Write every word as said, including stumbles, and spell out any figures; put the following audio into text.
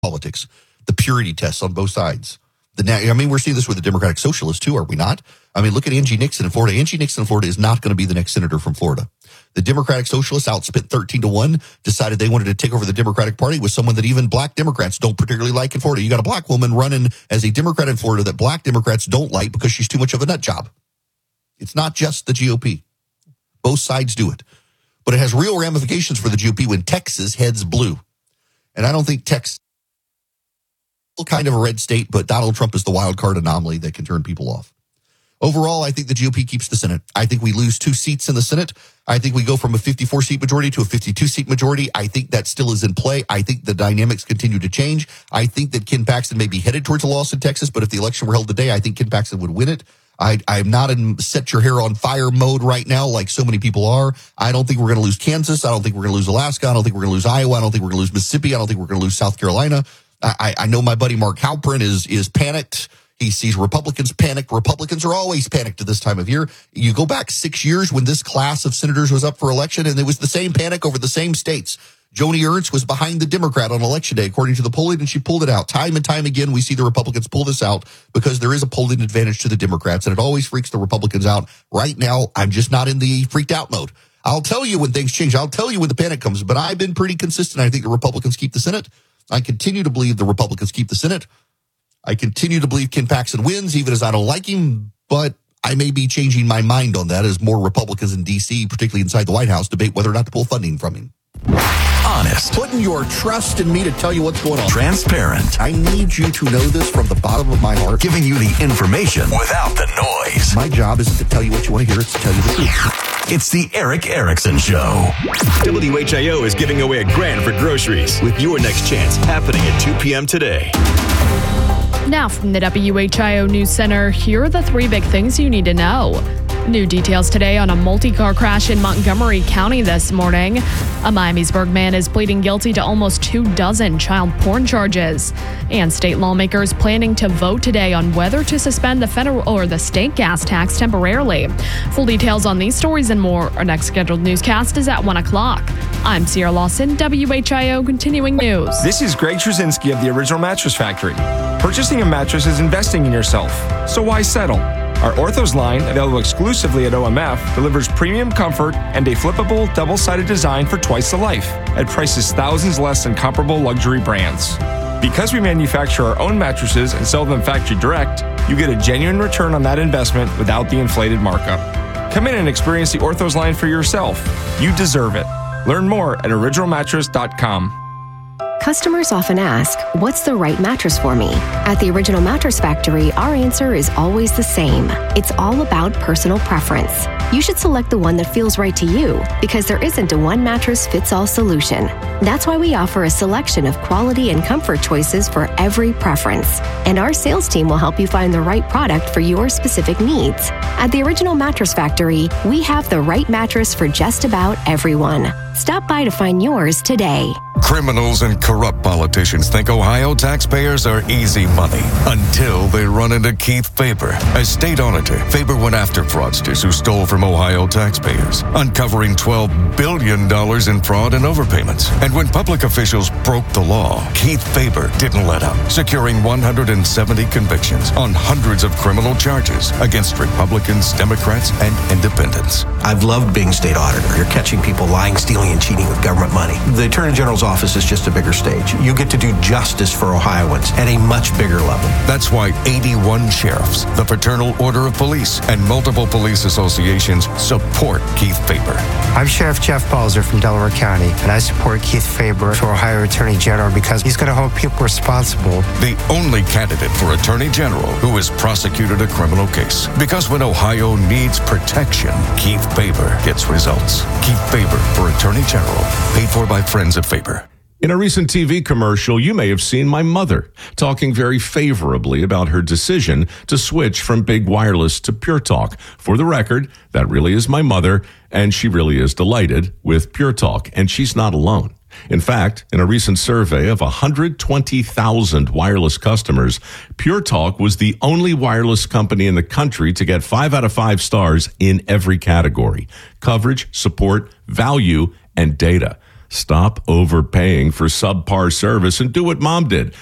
politics, the purity tests on both sides. The, I mean, we're seeing this with the Democratic Socialists, too, are we not? I mean, look at Angie Nixon in Florida. Angie Nixon in Florida is not going to be the next senator from Florida. The Democratic Socialists outspent thirteen to one, decided they wanted to take over the Democratic Party with someone that even black Democrats don't particularly like in Florida. You got a black woman running as a Democrat in Florida that black Democrats don't like because she's too much of a nut job. It's not just the G O P. Both sides do it. But it has real ramifications for the G O P when Texas heads blue. And I don't think Texas is kind of a red state, but Donald Trump is the wild card anomaly that can turn people off. Overall, I think the G O P keeps the Senate. I think we lose two seats in the Senate. I think we go from a fifty-four seat majority to a fifty-two seat majority. I think that still is in play. I think the dynamics continue to change. I think that Ken Paxton may be headed towards a loss in Texas, but if the election were held today, I think Ken Paxton would win it. I, I'm not in set your hair on fire mode right now like so many people are. I don't think we're going to lose Kansas. I don't think we're going to lose Alaska. I don't think we're going to lose Iowa. I don't think we're going to lose Mississippi. I don't think we're going to lose South Carolina. I, I know my buddy Mark Halperin is is panicked. He sees Republicans panicked. Republicans are always panicked at this time of year. You go back six years when this class of senators was up for election, and there was the same panic over the same states. Joni Ernst was behind the Democrat on election day, according to the polling, and she pulled it out. Time and time again, we see the Republicans pull this out because there is a polling advantage to the Democrats, and it always freaks the Republicans out. Right now, I'm just not in the freaked out mode. I'll tell you when things change. I'll tell you when the panic comes, but I've been pretty consistent. I think the Republicans keep the Senate. I continue to believe the Republicans keep the Senate. I continue to believe Ken Paxton wins, even as I don't like him, but I may be changing my mind on that as more Republicans in D C, particularly inside the White House, debate whether or not to pull funding from him. Honest. Putting your trust in me to tell you what's going on. Transparent. I need you to know this from the bottom of my heart. Giving you the information without the noise. My job isn't to tell you what you want to hear, it's to tell you the truth. It's the Erick Erickson Show. W H I O is giving away a grand for groceries with your next chance happening at two p.m. today. Now from the W H I O News Center, here are the three big things you need to know. New details today on a multi-car crash in Montgomery County this morning. A Miamisburg man is pleading guilty to almost two dozen child porn charges. And state lawmakers planning to vote today on whether to suspend the federal or the state gas tax temporarily. Full details on these stories and more. Our next scheduled newscast is at one o'clock. I'm Sierra Lawson, W H I O Continuing News. This is Greg Trzynski of the Original Mattress Factory. Purchasing a mattress is investing in yourself, so why settle? Our Orthos line, available exclusively at O M F, delivers premium comfort and a flippable, double-sided design for twice the life, at prices thousands less than comparable luxury brands. Because we manufacture our own mattresses and sell them factory direct, you get a genuine return on that investment without the inflated markup. Come in and experience the Orthos line for yourself. You deserve it. Learn more at original mattress dot com. Customers often ask, what's the right mattress for me? At the Original Mattress Factory, our answer is always the same. It's all about personal preference. You should select the one that feels right to you because there isn't a one mattress fits all solution. That's why we offer a selection of quality and comfort choices for every preference. And our sales team will help you find the right product for your specific needs. At the Original Mattress Factory, we have the right mattress for just about everyone. Stop by to find yours today. Criminals and corrupt politicians think Ohio taxpayers are easy money until they run into Keith Faber. As state auditor, Faber went after fraudsters who stole from Ohio taxpayers, uncovering twelve billion dollars in fraud and overpayments. And when public officials broke the law, Keith Faber didn't let up, securing one hundred seventy convictions on hundreds of criminal charges against Republicans, Democrats, and independents. I've loved being state auditor. You're catching people lying, stealing, and cheating with government money. The Attorney General's office is just a bigger stage. You get to do justice for Ohioans at a much bigger level. That's why eighty-one sheriffs, the Fraternal Order of Police, and multiple police associations support Keith Faber. I'm Sheriff Jeff Balzer from Delaware County, and I support Keith Faber for Ohio Attorney General because he's going to hold people responsible. The only candidate for Attorney General who has prosecuted a criminal case. Because when Ohio needs protection, Keith Faber gets results. Keith Faber for Attorney General, paid for by Friends of Faber. In a recent T V commercial, you may have seen my mother talking very favorably about her decision to switch from Big Wireless to Pure Talk. For the record, that really is my mother, and she really is delighted with Pure Talk, and she's not alone. In fact, in a recent survey of one hundred twenty thousand wireless customers, Pure Talk was the only wireless company in the country to get five out of five stars in every category: coverage, support, value, and data. Stop overpaying for subpar service and do what mom did.